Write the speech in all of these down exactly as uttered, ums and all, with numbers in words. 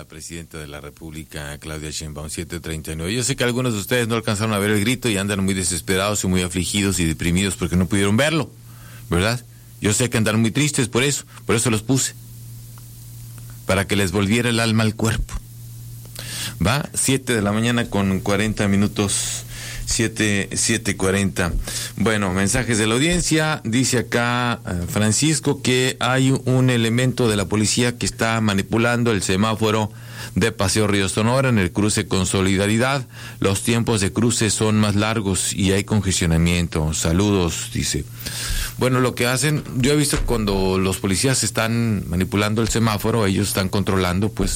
la presidenta de la República, Claudia Sheinbaum, siete treinta y nueve. Yo sé que algunos de ustedes no alcanzaron a ver el grito y andan muy desesperados y muy afligidos y deprimidos porque no pudieron verlo, ¿verdad? Yo sé que andan muy tristes por eso, por eso los puse, para que les volviera el alma al cuerpo. Va, siete de la mañana con cuarenta minutos, siete, siete cuarenta. Bueno, mensajes de la audiencia. Dice acá uh, Francisco que hay un elemento de la policía que está manipulando el semáforo de Paseo Río Sonora en el cruce con Solidaridad. Los tiempos de cruce son más largos y hay congestionamiento. Saludos, dice. Bueno, lo que hacen, yo he visto cuando los policías están manipulando el semáforo, ellos están controlando, pues,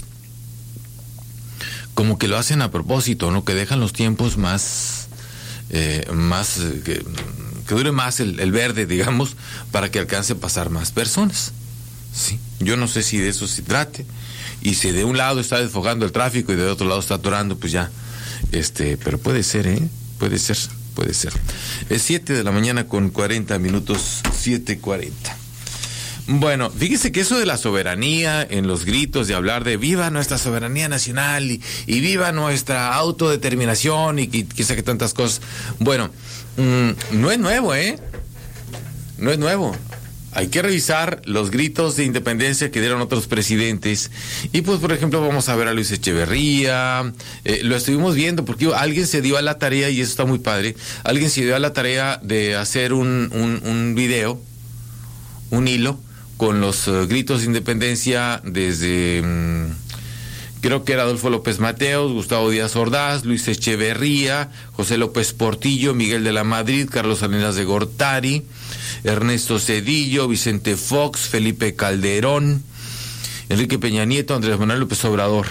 como que lo hacen a propósito, ¿no? Que dejan los tiempos más, eh, más, eh, que, que dure más el, el verde, digamos, para que alcance a pasar más personas. Sí. Yo no sé si de eso se trate, y si de un lado está desfogando el tráfico y de otro lado está atorando, pues ya, este, pero puede ser, ¿eh? Puede ser, puede ser. Es siete de la mañana con cuarenta minutos, siete cuarenta. Bueno, fíjese que eso de la soberanía, en los gritos de hablar de viva nuestra soberanía nacional y, y viva nuestra autodeterminación y, y quizá que tantas cosas, bueno, mmm, no es nuevo, ¿eh? No es nuevo. Hay que revisar los gritos de independencia que dieron otros presidentes. Y pues, por ejemplo, vamos a ver a Luis Echeverría. Eh, lo estuvimos viendo porque alguien se dio a la tarea, y eso está muy padre, alguien se dio a la tarea de hacer un, un, un video, un hilo, con los uh, gritos de independencia desde, um, creo que era Adolfo López Mateos, Gustavo Díaz Ordaz, Luis Echeverría, José López Portillo, Miguel de la Madrid, Carlos Salinas de Gortari, Ernesto Zedillo, Vicente Fox, Felipe Calderón, Enrique Peña Nieto, Andrés Manuel López Obrador.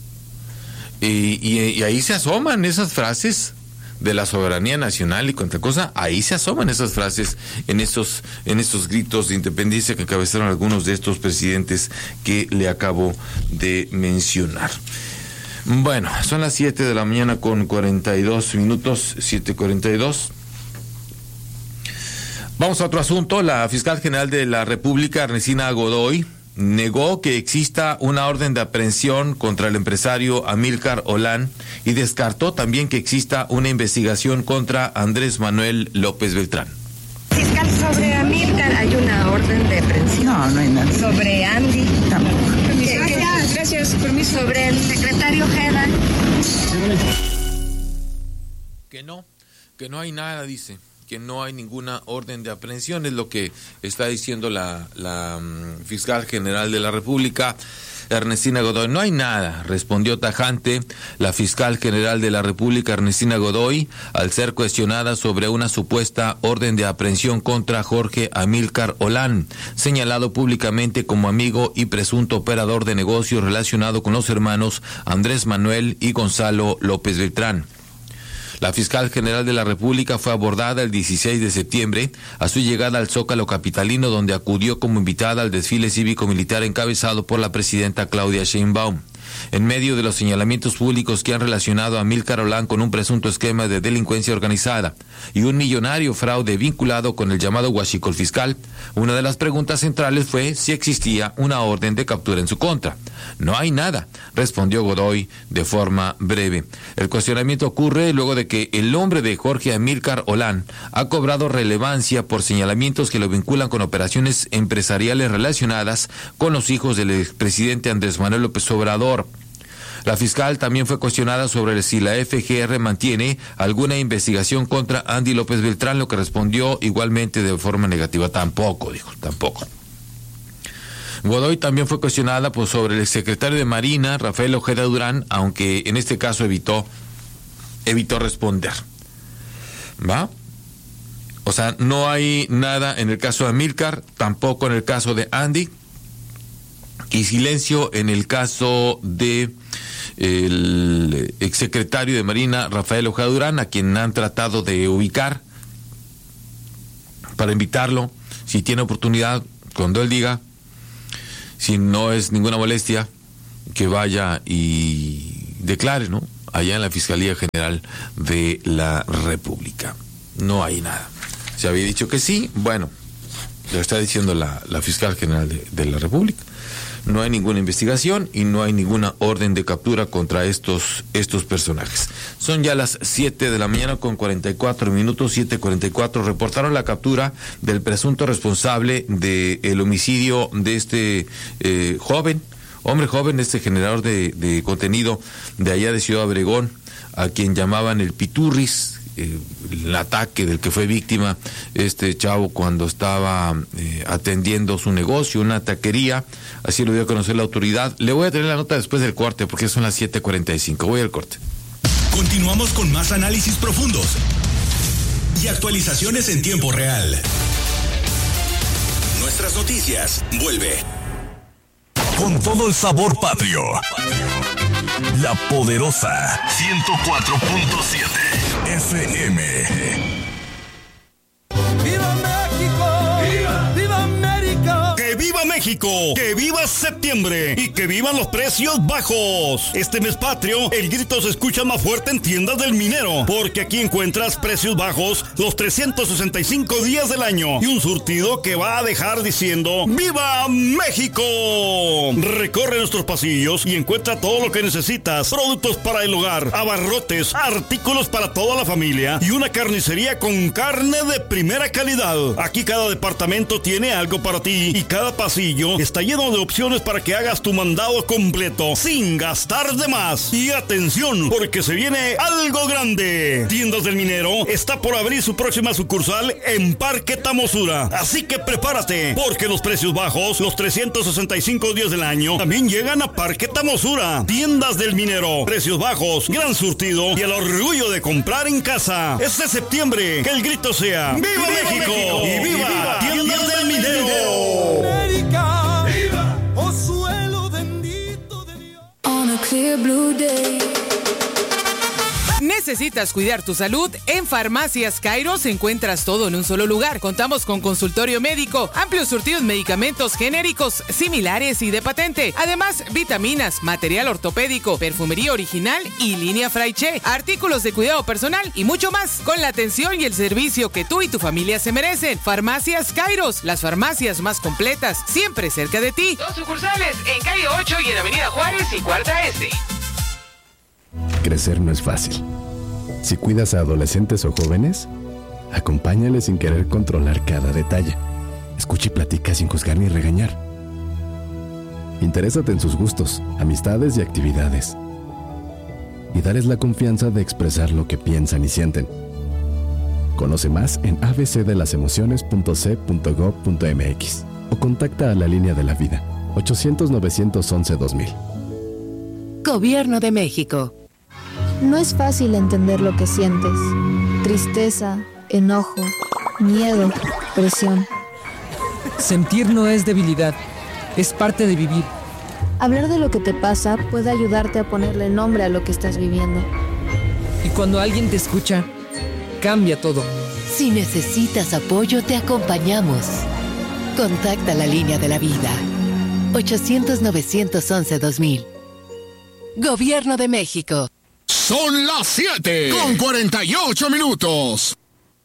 Y, y, y ahí se asoman esas frases de la soberanía nacional y cuanta cosa, ahí se asoman esas frases en estos, en estos gritos de independencia que encabezaron algunos de estos presidentes que le acabo de mencionar. Bueno, son las siete de la mañana con cuarenta y dos minutos, siete cuarenta y dos. Vamos a otro asunto. La fiscal general de la República, Ernestina Godoy, negó que exista una orden de aprehensión contra el empresario Amílcar Olán y descartó también que exista una investigación contra Andrés Manuel López Beltrán. Fiscal, sobre Amílcar hay una orden de aprehensión. No, no hay nada. Sobre Andy tampoco. Gracias, gracias, permiso. Sobre el secretario Ojeda. Que no, que no hay nada, dice. Que no hay ninguna orden de aprehensión, es lo que está diciendo la, la um, fiscal general de la República, Ernestina Godoy. No hay nada, respondió tajante la fiscal general de la República, Ernestina Godoy, al ser cuestionada sobre una supuesta orden de aprehensión contra Jorge Amílcar Olán, señalado públicamente como amigo y presunto operador de negocios relacionado con los hermanos Andrés Manuel y Gonzalo López Beltrán. La fiscal general de la República fue abordada el dieciséis de septiembre a su llegada al Zócalo capitalino, donde acudió como invitada al desfile cívico-militar encabezado por la presidenta Claudia Sheinbaum. En medio de los señalamientos públicos que han relacionado a Amílcar Olán con un presunto esquema de delincuencia organizada y un millonario fraude vinculado con el llamado huachicol fiscal, una de las preguntas centrales fue si existía una orden de captura en su contra. No hay nada, respondió Godoy de forma breve. El cuestionamiento ocurre luego de que el nombre de Jorge Amílcar Olán ha cobrado relevancia por señalamientos que lo vinculan con operaciones empresariales relacionadas con los hijos del expresidente Andrés Manuel López Obrador. La fiscal también fue cuestionada sobre si la F G R mantiene alguna investigación contra Andy López Beltrán, lo que respondió igualmente de forma negativa. Tampoco, dijo, tampoco. Godoy también fue cuestionada pues, sobre el exsecretario de Marina, Rafael Ojeda Durán, aunque en este caso evitó, evitó responder. ¿Va? O sea, no hay nada en el caso de Amílcar, tampoco en el caso de Andy, y silencio en el caso de el exsecretario de Marina, Rafael Ojeda Durán, a quien han tratado de ubicar para invitarlo, si tiene oportunidad, cuando él diga, si no es ninguna molestia, que vaya y declare, ¿no? Allá en la Fiscalía General de la República. No hay nada. Se había dicho que sí, bueno, lo está diciendo la, la Fiscal General de, de la República. no hay ninguna investigación y no hay ninguna orden de captura contra estos, estos personajes. Son ya las siete de la mañana con cuarenta y cuatro minutos, siete cuarenta y cuatro. Reportaron la captura del presunto responsable del homicidio de este eh, joven, hombre joven, este generador de, de contenido de allá de Ciudad Obregón, a quien llamaban el Piturris. Eh, el ataque del que fue víctima este chavo cuando estaba eh, atendiendo su negocio, una taquería, así lo dio a conocer la autoridad. Le voy a tener la nota después del corte porque son las siete cuarenta y cinco. Voy al corte. Continuamos con más análisis profundos y actualizaciones en tiempo real. Nuestras noticias vuelve con todo el sabor patrio. La Poderosa ciento cuatro punto siete F M. ¡Viva México! ¡Viva! ¡Viva América! ¡Que viva México! ¡Que viva septiembre! ¡Y que vivan los precios bajos! Este mes patrio, el grito se escucha más fuerte en tiendas del Minero, porque aquí encuentras precios bajos los trescientos sesenta y cinco días del año y un surtido que va a dejar diciendo ¡Viva México! Recorre nuestros pasillos y encuentra todo lo que necesitas: productos para el hogar, abarrotes, artículos para toda la familia y una carnicería con carne de primera calidad. Aquí cada departamento tiene algo para ti y cada pasillo está lleno de opciones para que hagas tu mandado completo sin gastar de más. Y atención, porque se viene algo grande. Tiendas del Minero está por abrir su próxima sucursal en Parque Tamosura, así que prepárate, porque los precios bajos los trescientos sesenta y cinco días del año también llegan a Parque Tamosura. Tiendas del Minero, precios bajos, gran surtido y el orgullo de comprar en casa. Este septiembre, que el grito sea ¡Viva, ¡Viva México! México! ¡Y viva, viva Tiendas del Minero! América, viva, oh suelo bendito de Dios. On a clear blue day. ¿Necesitas cuidar tu salud? En Farmacias Kairos encuentras todo en un solo lugar. Contamos con consultorio médico, amplios surtidos de medicamentos genéricos, similares y de patente. Además, vitaminas, material ortopédico, perfumería original y línea Fraiche, artículos de cuidado personal y mucho más, con la atención y el servicio que tú y tu familia se merecen. Farmacias Kairos, las farmacias más completas, siempre cerca de ti. Dos sucursales en calle ocho y en avenida Juárez y Cuarta Este. Crecer no es fácil. Si cuidas a adolescentes o jóvenes, acompáñales sin querer controlar cada detalle. Escucha y platica sin juzgar ni regañar. Interésate en sus gustos, amistades y actividades. Y dales la confianza de expresar lo que piensan y sienten. Conoce más en a b c de las emociones punto c punto gob punto m x o contacta a la Línea de la Vida ochocientos, novecientos once, dos mil. Gobierno de México. No es fácil entender lo que sientes. Tristeza, enojo, miedo, presión. Sentir no es debilidad, es parte de vivir. Hablar de lo que te pasa puede ayudarte a ponerle nombre a lo que estás viviendo. Y cuando alguien te escucha, cambia todo. Si necesitas apoyo, te acompañamos. Contacta la Línea de la Vida ochocientos, novecientos once, dos mil. Gobierno de México. Son las siete con cuarenta y ocho minutos.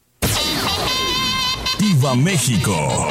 ¡Viva México!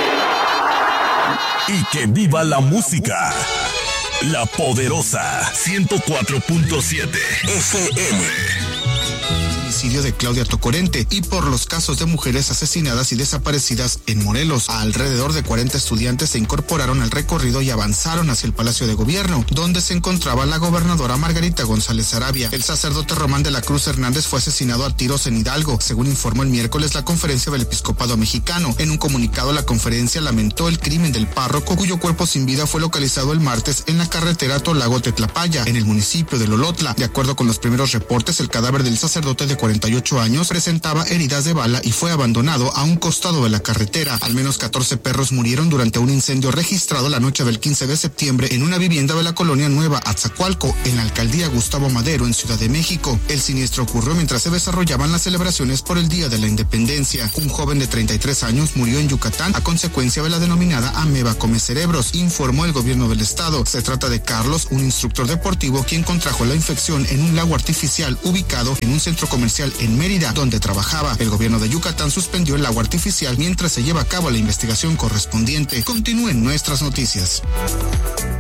Y que viva la música. La Poderosa ciento cuatro punto siete F M. De Claudia Tocorente y por los casos de mujeres asesinadas y desaparecidas en Morelos. Alrededor de cuarenta estudiantes se incorporaron al recorrido y avanzaron hacia el Palacio de Gobierno, donde se encontraba la gobernadora Margarita González Sarabia. El sacerdote Román de la Cruz Hernández fue asesinado a tiros en Hidalgo, según informó el miércoles la Conferencia del Episcopado Mexicano. En un comunicado, la conferencia lamentó el crimen del párroco, cuyo cuerpo sin vida fue localizado el martes en la carretera Tolago-Tetlapaya, en el municipio de Lolotla. De acuerdo con los primeros reportes, el cadáver del sacerdote de cuarenta y ocho años presentaba heridas de bala y fue abandonado a un costado de la carretera. Al menos catorce perros murieron durante un incendio registrado la noche del quince de septiembre en una vivienda de la colonia Nueva Atzacualco, en la alcaldía Gustavo Madero, en Ciudad de México. El siniestro ocurrió mientras se desarrollaban las celebraciones por el Día de la Independencia. Un joven de treinta y tres años murió en Yucatán a consecuencia de la denominada ameba come cerebros, informó el gobierno del estado. Se trata de Carlos, un instructor deportivo quien contrajo la infección en un lago artificial ubicado en un centro comercial en Mérida, donde trabajaba. El gobierno de Yucatán suspendió el lago artificial mientras se lleva a cabo la investigación correspondiente. Continúen nuestras noticias.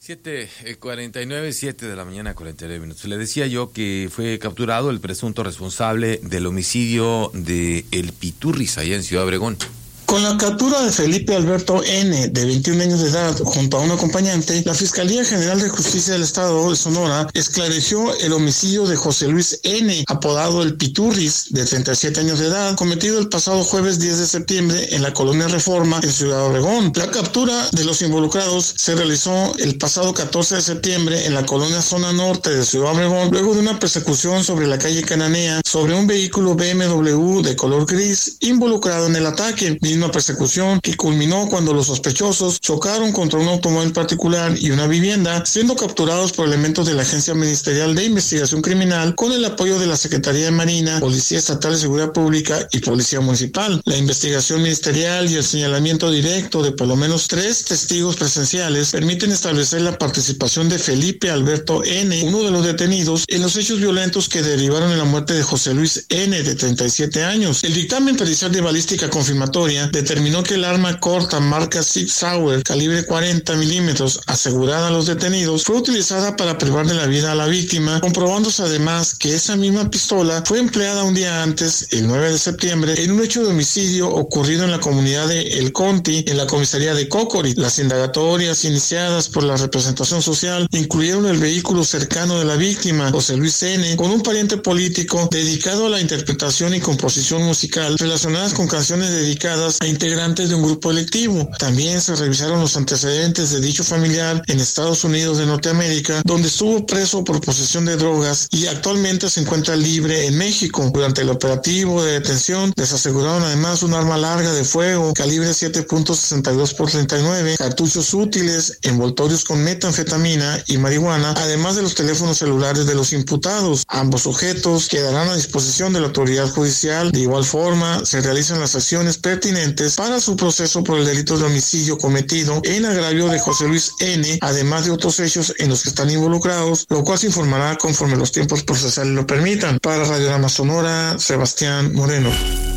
siete cuarenta y nueve, siete de la mañana, cuarenta y nueve minutos. Le decía yo que fue capturado el presunto responsable del homicidio de El Piturris, allá en Ciudad Obregón. Con la captura de Felipe Alberto N., de veintiún años de edad, junto a un acompañante, la Fiscalía General de Justicia del Estado de Sonora esclareció el homicidio de José Luis N., apodado El Piturris, de treinta y siete años de edad, cometido el pasado jueves diez de septiembre en la Colonia Reforma, en Ciudad Obregón. La captura de los involucrados se realizó el pasado catorce de septiembre en la Colonia Zona Norte de Ciudad Obregón, luego de una persecución sobre la calle Cananea sobre un vehículo B M W de color gris involucrado en el ataque. Una persecución que culminó cuando los sospechosos chocaron contra un automóvil particular y una vivienda, siendo capturados por elementos de la Agencia Ministerial de Investigación Criminal con el apoyo de la Secretaría de Marina, Policía Estatal de Seguridad Pública y Policía Municipal. La investigación ministerial y el señalamiento directo de por lo menos tres testigos presenciales permiten establecer la participación de Felipe Alberto N., uno de los detenidos, en los hechos violentos que derivaron en la muerte de José Luis N., de treinta y siete años. El dictamen pericial de balística confirmatoria determinó que el arma corta marca Sig Sauer calibre cuarenta milímetros asegurada a los detenidos fue utilizada para privar de la vida a la víctima, comprobándose además que esa misma pistola fue empleada un día antes, el nueve de septiembre, en un hecho de homicidio ocurrido en la comunidad de El Conti, en la comisaría de Cocori. Las indagatorias iniciadas por la representación social incluyeron el vehículo cercano de la víctima, José Luis N., con un pariente político dedicado a la interpretación y composición musical relacionadas con canciones dedicadas a integrantes de un grupo electivo. También se revisaron los antecedentes de dicho familiar en Estados Unidos de Norteamérica, donde estuvo preso por posesión de drogas y actualmente se encuentra libre en México. Durante el operativo de detención les aseguraron además un arma larga de fuego calibre siete punto sesenta y dos por treinta y nueve, cartuchos útiles, envoltorios con metanfetamina y marihuana, además de los teléfonos celulares de los imputados. Ambos objetos quedarán a disposición de la autoridad judicial. De igual forma, se realizan las acciones pertinentes para su proceso por el delito de homicidio cometido en agravio de José Luis N., además de otros hechos en los que están involucrados, lo cual se informará conforme los tiempos procesales lo permitan. Para Radiorama Sonora, Sebastián Moreno.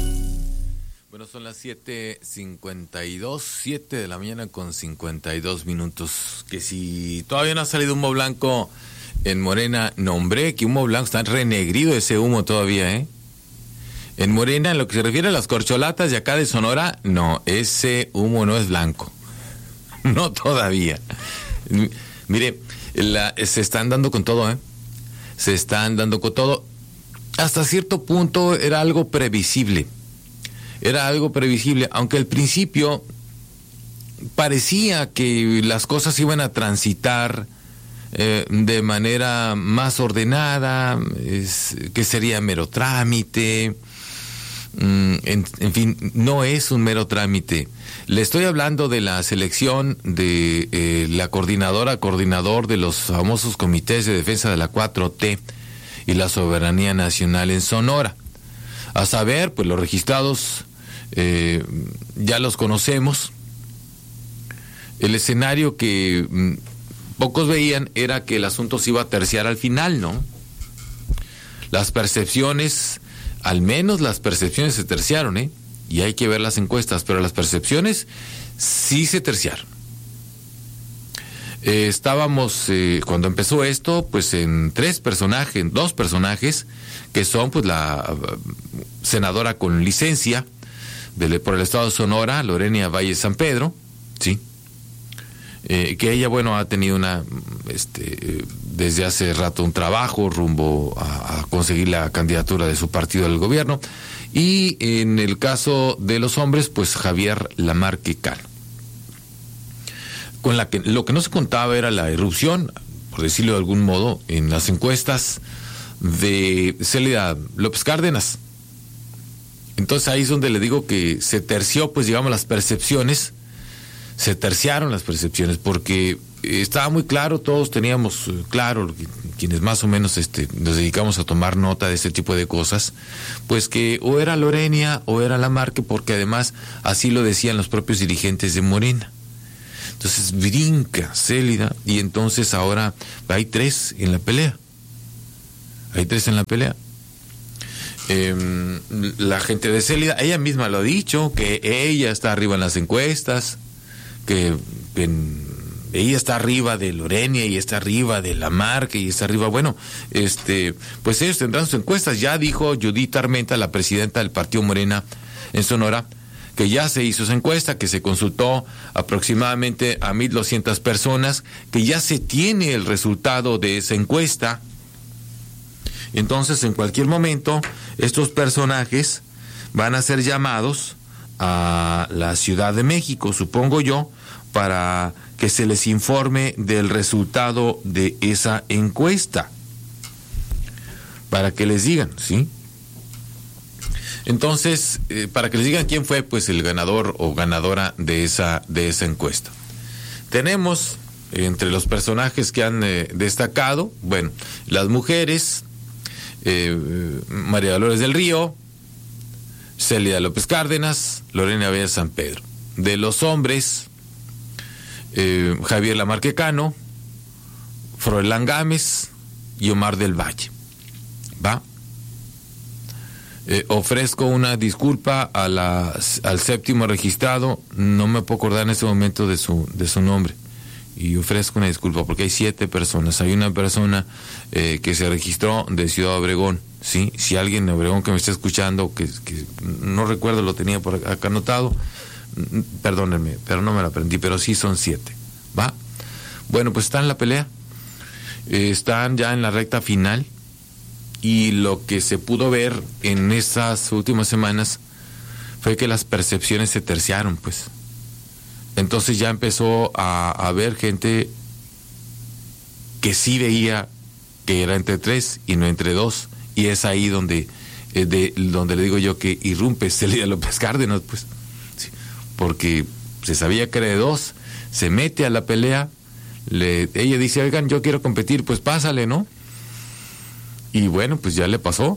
Bueno, son las siete cincuenta y dos, siete de la mañana con cincuenta y dos minutos. Que si todavía no ha salido humo blanco en Morena, nombré que humo blanco, está renegrido ese humo todavía, ¿eh? En Morena, en lo que se refiere a las corcholatas de acá de Sonora, no, ese humo no es blanco. No todavía. Mire, la, se están dando con todo, ¿eh? Se están dando con todo. Hasta cierto punto era algo previsible. Era algo previsible, aunque al principio parecía que las cosas iban a transitar eh, de manera más ordenada, es, que sería mero trámite. En, en fin, no es un mero trámite. Le estoy hablando de la selección de eh, la coordinadora, coordinador de los famosos comités de defensa de la cuatro T y la soberanía nacional en Sonora. A saber, pues los registrados eh, ya los conocemos. El escenario que mm, pocos veían era que el asunto se iba a terciar al final, ¿no? Las percepciones, al menos las percepciones se terciaron, ¿eh? Y hay que ver las encuestas, pero las percepciones sí se terciaron. Eh, estábamos, eh, cuando empezó esto, pues en tres personajes, dos personajes, que son pues la uh, senadora con licencia de, por el estado de Sonora, Lorena Valle San Pedro, sí, eh, que ella, bueno, ha tenido una, este, desde hace rato un trabajo rumbo a, a conseguir la candidatura de su partido al gobierno. Y en el caso de los hombres, pues Javier Lamarque Cano. Con la que lo que no se contaba era la erupción, por decirlo de algún modo, en las encuestas de Célida López Cárdenas. Entonces ahí es donde le digo que se terció, pues digamos, las percepciones, se terciaron las percepciones, porque estaba muy claro, todos teníamos claro, quienes más o menos este, nos dedicamos a tomar nota de este tipo de cosas, pues que o era Lorena o era Lamarque, porque además así lo decían los propios dirigentes de Morena. Entonces brinca Célida y entonces ahora hay tres en la pelea. Hay tres en la pelea. Eh, la gente de Célida, ella misma lo ha dicho, que ella está arriba en las encuestas, que, que ella está arriba de Lorenia y está arriba de Lamarque y está arriba, bueno, este, pues ellos tendrán sus encuestas. Ya dijo Judith Armenta, la presidenta del Partido Morena en Sonora, que ya se hizo esa encuesta, que se consultó aproximadamente a mil doscientas personas, que ya se tiene el resultado de esa encuesta. Entonces, en cualquier momento, estos personajes van a ser llamados a la Ciudad de México, supongo yo, para que se les informe del resultado de esa encuesta, para que les digan, ¿sí? Entonces, eh, para que les digan quién fue, pues, el ganador o ganadora de esa, de esa encuesta. Tenemos, entre los personajes que han eh, destacado, bueno, las mujeres, eh, María Dolores del Río, Celia López Cárdenas, Lorena Bella San Pedro. De los hombres, eh, Javier Lamarque Cano, Froilán Gámez y Omar del Valle. ¿Va? Eh, ofrezco una disculpa a la, al séptimo registrado, no me puedo acordar en este momento de su, de su nombre, y ofrezco una disculpa porque hay siete personas. Hay una persona eh, que se registró de Ciudad Obregón, ¿sí? Si alguien de Obregón que me está escuchando, que, que no recuerdo, lo tenía por acá anotado, perdónenme, pero no me lo aprendí, pero sí son siete, ¿va? Bueno, pues están en la pelea, eh, están ya en la recta final. Y lo que se pudo ver en esas últimas semanas fue que las percepciones se terciaron, pues. Entonces ya empezó a, a haber gente que sí veía que era entre tres y no entre dos. Y es ahí donde, eh, de, donde le digo yo que irrumpe Celia López Cárdenas, pues. Sí, porque se sabía que era de dos, se mete a la pelea, le, ella dice, oigan, yo quiero competir, pues pásale, ¿no? Y bueno, pues ya le pasó.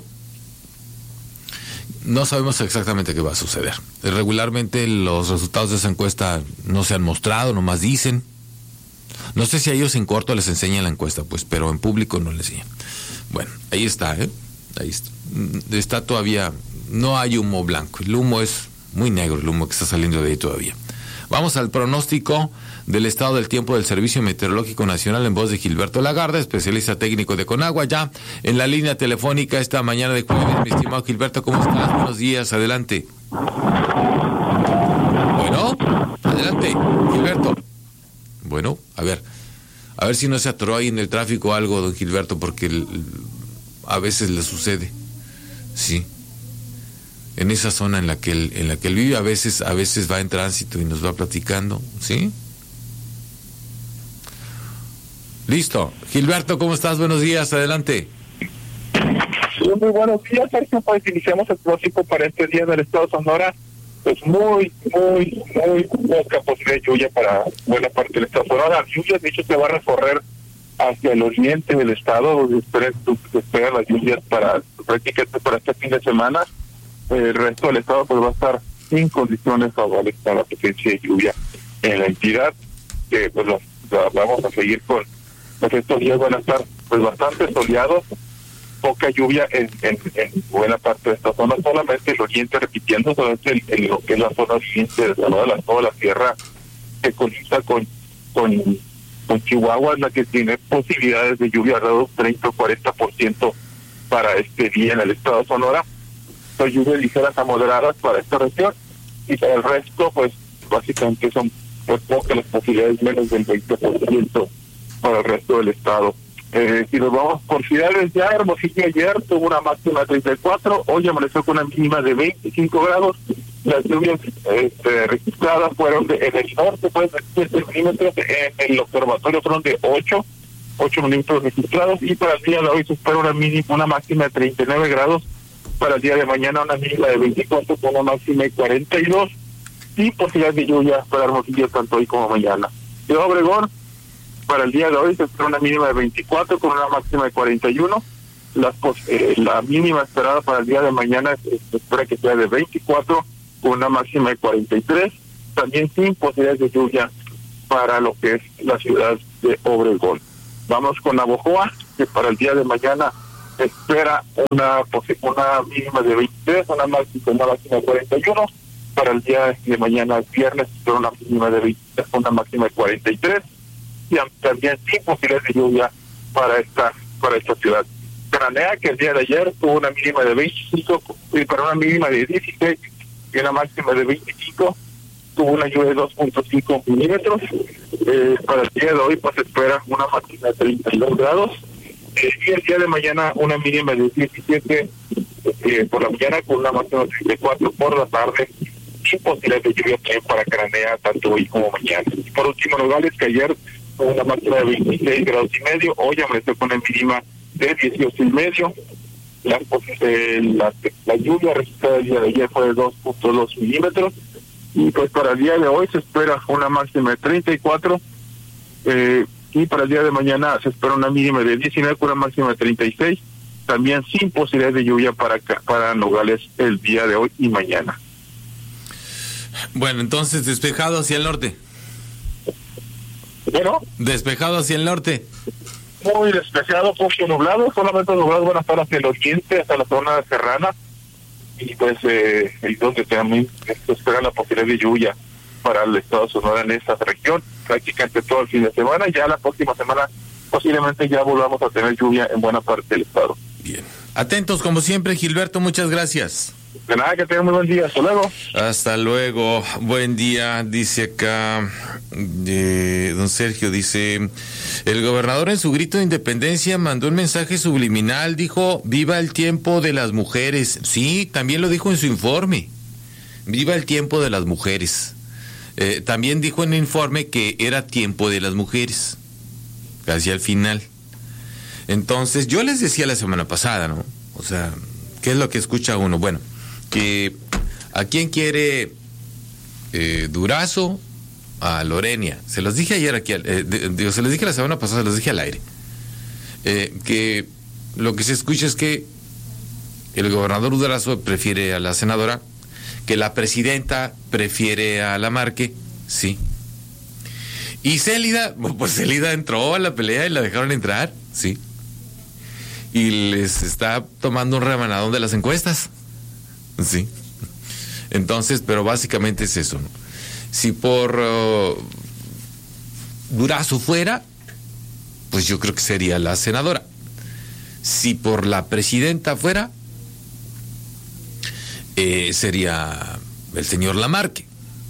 No sabemos exactamente qué va a suceder. Regularmente los resultados de esa encuesta no se han mostrado, nomás dicen. No sé si a ellos en corto les enseñan la encuesta, pues, pero en público no les enseñan. Bueno, ahí está, ¿eh? Ahí está. Está todavía, no hay humo blanco. El humo es muy negro, el humo que está saliendo de ahí todavía. Vamos al pronóstico del estado del tiempo del Servicio Meteorológico Nacional en voz de Gilberto Lagarde, especialista técnico de Conagua, ya en la línea telefónica esta mañana de jueves. Mi estimado Gilberto, ¿cómo estás? Buenos días, adelante. Bueno, adelante, Gilberto. Bueno, a ver, a ver si no se atoró ahí en el tráfico algo, don Gilberto, porque el, a veces le sucede, sí. En esa zona en la que él, en la que él vive, a veces, a veces va en tránsito y nos va platicando, ¿sí? Listo. Gilberto, ¿cómo estás? Buenos días, adelante. Sí, muy buenos días, Sergio. Pues iniciamos el pronóstico para este día del estado de Sonora. Pues muy, muy, muy poca posibilidad de lluvia para buena parte del estado de Sonora. La lluvia, de hecho, se va a recorrer hacia el oriente del estado, donde esperan, esperan las lluvias para prácticamente para este fin de semana. El resto del estado pues va a estar sin condiciones favorables para la presencia de lluvia en la entidad, que pues lo, lo vamos a seguir con, pues estos días van a estar pues bastante soleados, poca lluvia en, en, en buena parte de esta zona, solamente el oriente, repitiendo, solamente el, el, lo que es la zona oriente de Sonora, toda la sierra que conecta con, con, con Chihuahua, es la que tiene posibilidades de lluvia alrededor del treinta o cuarenta por ciento para este día en el estado de Sonora. Son lluvias ligeras a moderadas para esta región, y para el resto, pues, básicamente son pues pocas las posibilidades, menos del veinte por ciento para el resto del estado. Eh, si nos vamos por ciudades, ya Hermosillo ayer tuvo una máxima de treinta y cuatro, hoy amaneció con una mínima de veinticinco grados. Las lluvias este, registradas fueron de, en el norte, pues, de siete milímetros, en el observatorio fueron de ocho milímetros registrados, y para el día de hoy se espera una mínima, una máxima de treinta y nueve grados. Para el día de mañana una mínima de veinticuatro con una máxima de cuarenta y dos, y posibilidades de lluvia para Hermosillo tanto hoy como mañana. De Obregón, para el día de hoy se espera una mínima de veinticuatro con una máxima de cuarenta y uno. Las, eh, la mínima esperada para el día de mañana se, se espera que sea de veinticuatro con una máxima de cuarenta y tres, también sin posibilidades de lluvia para lo que es la ciudad de Obregón. Vamos con Navojoa, que para el día de mañana se espera una una mínima de veintitrés, una máxima, una máxima de cuarenta y uno. Para el día de mañana, viernes, se espera una mínima de veintitrés, una máxima de cuarenta y tres. Valencia, también sin posibilidades de lluvia para esta para esta ciudad. Cananea, que el día de ayer tuvo una mínima de veinticinco, y para una mínima de dieciséis y una máxima de veinticinco, tuvo una lluvia de dos punto cinco milímetros. Eh, para el día de hoy pues se espera una máxima de treinta y dos grados, eh, y el día de mañana una mínima de diecisiete eh, por la mañana, con una máxima de treinta y cuatro por la tarde, sin posibilidades de lluvia también para Cananea, tanto hoy como mañana. Y por último, Nogales, que ayer tuvo una máxima de veintiséis grados y medio, hoy amaneció con una mínima de dieciocho y medio. La, eh, la, la lluvia registrada el día de ayer fue de dos punto dos milímetros, y pues para el día de hoy se espera una máxima de treinta y cuatro, eh, y para el día de mañana se espera una mínima de diecinueve con una máxima de treinta y seis, también sin posibilidad de lluvia para para Nogales el día de hoy y mañana. Bueno, entonces despejado hacia el norte. Bueno. Despejado hacia el norte. Muy despejado, poco nublado, solamente los nublados van a estar hacia el oriente, hasta la zona serrana, y pues eh, y donde también se espera la posibilidad de lluvia para el estado de Sonora en esta región, prácticamente todo el fin de semana. Ya la próxima semana posiblemente ya volvamos a tener lluvia en buena parte del estado. Bien. Atentos como siempre, Gilberto, muchas gracias. De nada, que tengan muy buen día. Hasta luego. Hasta luego. Buen día, dice acá eh, don Sergio, dice, el gobernador en su grito de independencia mandó un mensaje subliminal, dijo, viva el tiempo de las mujeres. Sí, también lo dijo en su informe, viva el tiempo de las mujeres. Eh, también dijo en el informe que era tiempo de las mujeres, casi al final. Entonces, yo les decía la semana pasada, ¿no? O sea, ¿qué es lo que escucha uno? Bueno, que a quién quiere eh, Durazo, a Lorenia. Se los dije ayer aquí, eh, digo, se los dije la semana pasada, se los dije al aire. Eh, que lo que se escucha es que el gobernador Durazo prefiere a la senadora, que la presidenta prefiere a Lamarque, sí. Y Célida, pues Célida entró a la pelea y la dejaron entrar, sí. Y les está tomando un remanadón de las encuestas. Sí. Entonces, pero básicamente es eso, ¿no? Si por uh, Durazo fuera, pues yo creo que sería la senadora. Si por la presidenta fuera, eh, sería el señor Lamarque.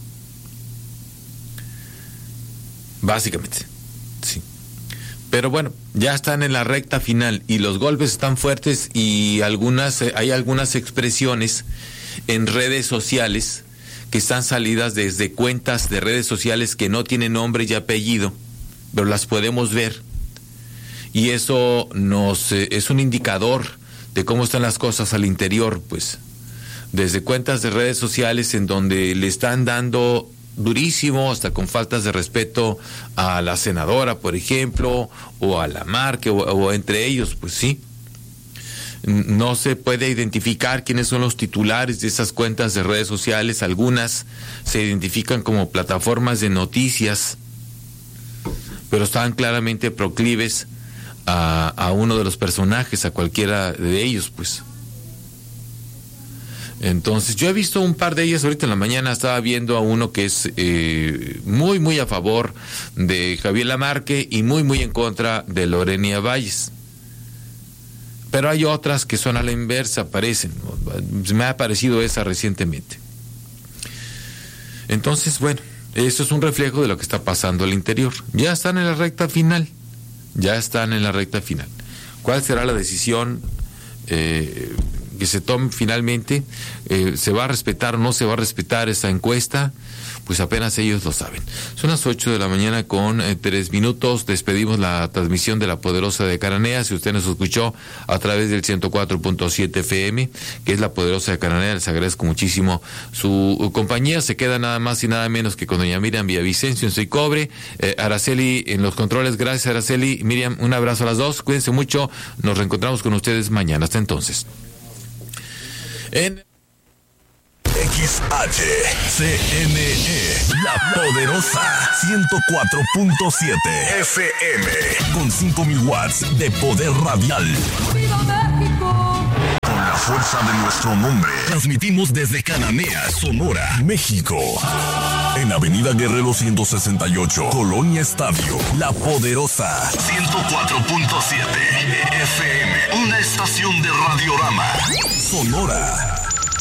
Básicamente, sí. Pero bueno, ya están en la recta final y los golpes están fuertes, y algunas hay algunas expresiones en redes sociales que están salidas desde cuentas de redes sociales que no tienen nombre y apellido, pero las podemos ver, y eso nos eh, es un indicador de cómo están las cosas al interior, pues, desde cuentas de redes sociales en donde le están dando durísimo, hasta con faltas de respeto a la senadora, por ejemplo, o a Lamarque, o, o entre ellos, pues sí. No se puede identificar quiénes son los titulares de esas cuentas de redes sociales. Algunas se identifican como plataformas de noticias, pero están claramente proclives a, a uno de los personajes, a cualquiera de ellos, pues. Entonces, yo he visto un par de ellas. Ahorita en la mañana estaba viendo a uno que es eh, muy, muy a favor de Javier Lamarque y muy, muy en contra de Lorenia Valles. Pero hay otras que son a la inversa, parecen. Me ha parecido esa recientemente. Entonces, bueno, eso es un reflejo de lo que está pasando al interior. Ya están en la recta final. Ya están en la recta final. ¿Cuál será la decisión eh, que se tome finalmente? Eh, ¿Se va a respetar o no se va a respetar esa encuesta? Pues apenas ellos lo saben. Son las ocho de la mañana con eh, tres minutos. Despedimos la transmisión de La Poderosa de Cananea. Si usted nos escuchó a través del ciento cuatro punto siete F M, que es La Poderosa de Cananea, les agradezco muchísimo su compañía. Se queda nada más y nada menos que con doña Miriam Villavicencio en Soy Cobre, eh, Araceli en los controles. Gracias, Araceli. Miriam, un abrazo a las dos. Cuídense mucho. Nos reencontramos con ustedes mañana. Hasta entonces. En X H C N E, La Poderosa, ciento cuatro punto siete F M, con cinco mil watts de poder radial. Con la fuerza de nuestro nombre, transmitimos desde Cananea, Sonora, México. En Avenida Guerrero ciento sesenta y ocho, Colonia Estadio, La Poderosa, ciento cuatro punto siete F M, una estación de Radiorama, Sonora.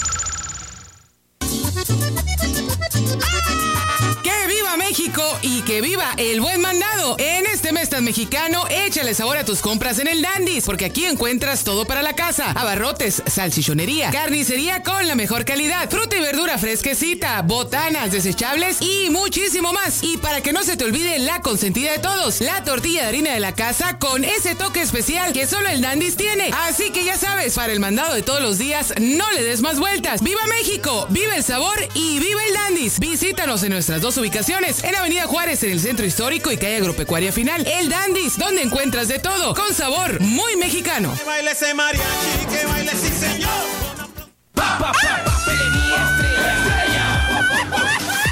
¡Que viva México y que viva el buen mandado! En este mes tan mexicano, échale sabor a tus compras en el Dandy's, porque aquí encuentras todo para la casa: abarrotes, salchichonería, carnicería con la mejor calidad, fruta y verdura fresquecita, botanas desechables y muchísimo más. Y para que no se te olvide la consentida de todos, la tortilla de harina de la casa con ese toque especial que solo el Dandy's tiene. Así que ya sabes, para el mandado de todos los días, no le des más vueltas. ¡Viva México! ¡Viva el sabor y viva el Dandy's! Visítanos en nuestras dos ubicaciones, en Avenida Juárez en el Centro Histórico y Calle Agropecuaria Final. El Dandy's, donde encuentras de todo, con sabor muy mexicano. Que baile ese mariachi, que baile sí señor. Pa, pa, pa, papelería Estrella.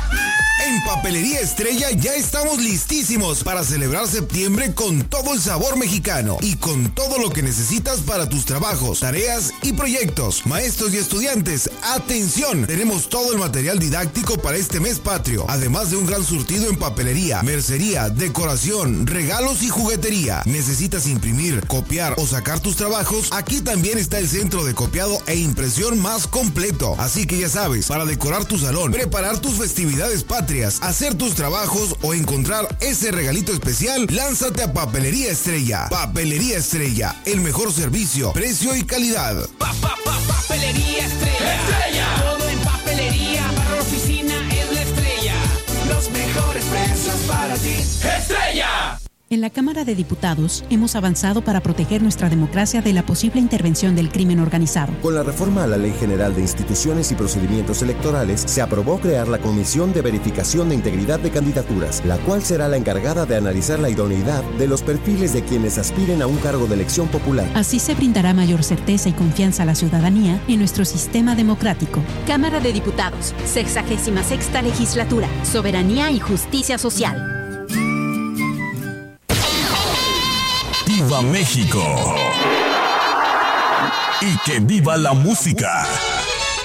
En Papelería Estrella ya estamos listísimos para celebrar septiembre con todo el sabor mexicano y con todo lo que necesitas para tus trabajos, tareas y proyectos. Maestros y estudiantes, atención, tenemos todo el material didáctico para este mes patrio, además de un gran surtido en papelería, mercería, decoración, regalos y juguetería. ¿Necesitas imprimir, copiar o sacar tus trabajos? Aquí también está el centro de copiado e impresión más completo. Así que ya sabes, para decorar tu salón, preparar tus festividades patrias, hacer tus trabajos o encontrar ese regalito especial, lánzate a Papelería Estrella. Papelería Estrella, el mejor servicio, precio y calidad. Pa, pa, pa, papelería Estrella. Estrella. Todo en papelería para la oficina es la Estrella. Los mejores precios para ti. Estrella. En la Cámara de Diputados hemos avanzado para proteger nuestra democracia de la posible intervención del crimen organizado. Con la reforma a la Ley General de Instituciones y Procedimientos Electorales, se aprobó crear la Comisión de Verificación de Integridad de Candidaturas, la cual será la encargada de analizar la idoneidad de los perfiles de quienes aspiren a un cargo de elección popular. Así se brindará mayor certeza y confianza a la ciudadanía en nuestro sistema democrático. Cámara de Diputados, sexagésima sexta Legislatura, Soberanía y Justicia Social. ¡Viva México! ¡Y que viva la música!